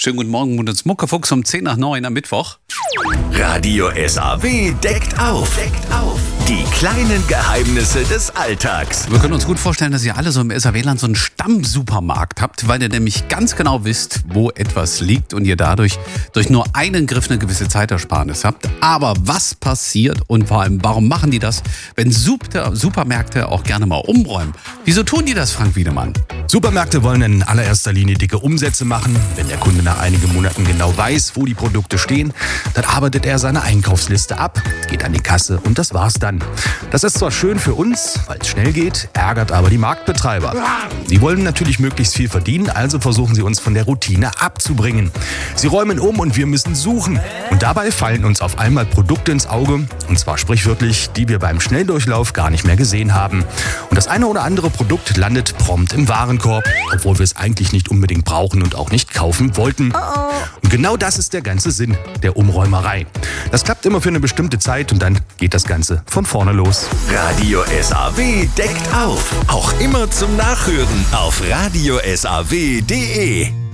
Schönen guten Morgen und uns Muckefuchs um 10 nach 9 am Mittwoch. Radio SAW deckt auf. Die kleinen Geheimnisse des Alltags. Wir können uns gut vorstellen, dass ihr alle so im SAW-Land so einen Stammsupermarkt habt, weil ihr nämlich ganz genau wisst, wo etwas liegt und ihr dadurch durch nur einen Griff eine gewisse Zeitersparnis habt. Aber was passiert und vor allem, warum machen die das, wenn Supermärkte auch gerne mal umräumen? Wieso tun die das, Frank Wiedemann? Supermärkte wollen in allererster Linie dicke Umsätze machen. Wenn der Kunde nach einigen Monaten genau weiß, wo die Produkte stehen, dann arbeitet er seine Einkaufsliste ab, geht an die Kasse und das war's dann. Das ist zwar schön für uns, weil es schnell geht, ärgert aber die Marktbetreiber. Sie wollen natürlich möglichst viel verdienen, also versuchen sie uns von der Routine abzubringen. Sie räumen um und wir müssen suchen. Und dabei fallen uns auf einmal Produkte ins Auge, und zwar sprichwörtlich, die wir beim Schnelldurchlauf gar nicht mehr gesehen haben. Und das eine oder andere Produkt landet prompt im Warenkorb, obwohl wir es eigentlich nicht unbedingt brauchen und auch nicht kaufen wollten. Und genau das ist der ganze Sinn der Umräumerei. Das klappt immer für eine bestimmte Zeit und dann geht das Ganze von vorne los. Radio SAW deckt auf. Auch immer zum Nachhören auf radiosaw.de.